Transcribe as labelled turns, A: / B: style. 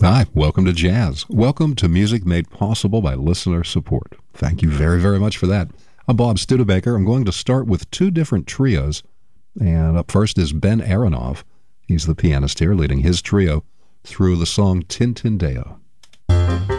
A: Hi, welcome to Jazz. Welcome to music made possible by listener support. Thank you very, very much for that. I'm Bob Studebaker. I'm going to start with two different trios. And up first is Ben Aronoff. He's the pianist here, leading his trio through the song Tintin Deo.